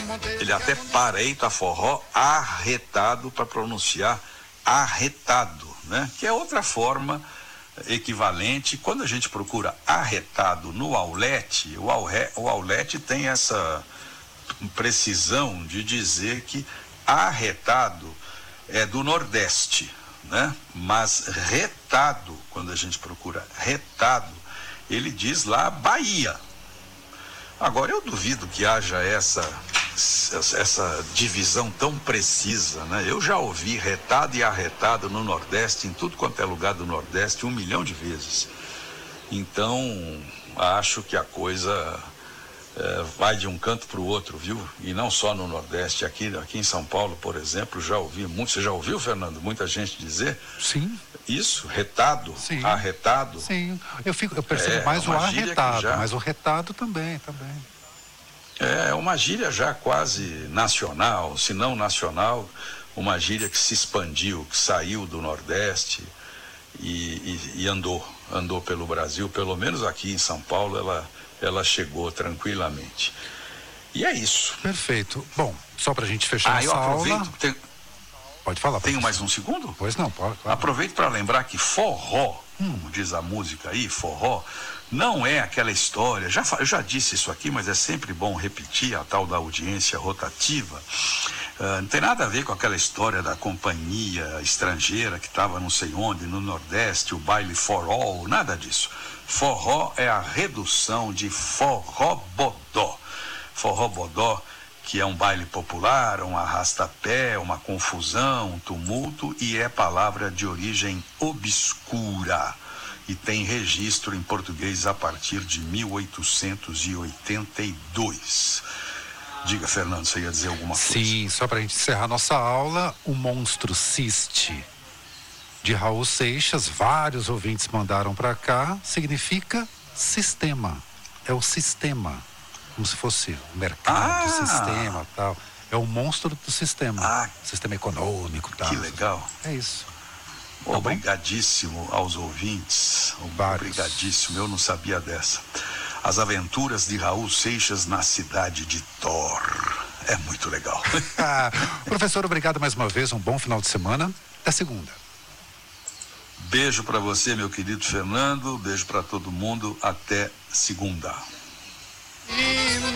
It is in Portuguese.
Ele até para, eita forró, arretado, para pronunciar arretado, né? Que é outra forma equivalente. Quando a gente procura arretado no Aulete, o Aulete tem essa precisão de dizer que arretado é do Nordeste, né? Mas retado, quando a gente procura retado, ele diz lá Bahia. Agora, eu duvido que haja essa divisão tão precisa, né? Eu já ouvi retado e arretado no Nordeste, em tudo quanto é lugar do Nordeste, 1 milhão de vezes. Então, acho que a coisa vai de um canto para o outro, viu? E não só no Nordeste, aqui em São Paulo, por exemplo, já ouvi muito. Você já ouviu, Fernando, muita gente dizer? Sim. Isso, retado, sim, arretado. Sim, eu percebo mais o arretado, mas o retado também. É uma gíria já quase nacional, se não nacional, uma gíria que se expandiu, que saiu do Nordeste e andou pelo Brasil, pelo menos aqui em São Paulo ela chegou tranquilamente. E é isso. Perfeito. Bom, só pra gente fechar eu aproveito, aula... Pode falar. Tenho mais um segundo? Pois não, pode. Claro. Aproveito para lembrar que forró, como diz a música aí, forró, não é aquela história, eu já disse isso aqui, mas é sempre bom repetir a tal da audiência rotativa. Não tem nada a ver com aquela história da companhia estrangeira que estava não sei onde, no Nordeste, o baile forró, nada disso. Forró é a redução de forró-bodó. Forró-bodó, que é um baile popular, um arrasta-pé, uma confusão, um tumulto, e é palavra de origem obscura. E tem registro em português a partir de 1882. Diga, Fernando, você ia dizer alguma coisa? Sim, só para a gente encerrar nossa aula, o Monstro Ciste, de Raul Seixas, vários ouvintes mandaram para cá, significa sistema. É o sistema, como se fosse o mercado, sistema e tal. É o monstro do sistema, sistema econômico e tal. Que legal. É isso. Obrigadíssimo aos ouvintes. Obrigadíssimo, eu não sabia dessa. As aventuras de Raul Seixas na cidade de Thor. É muito legal. Professor, obrigado mais uma vez, um bom final de semana. Até segunda. Beijo para você, meu querido Fernando. Beijo para todo mundo. Até segunda.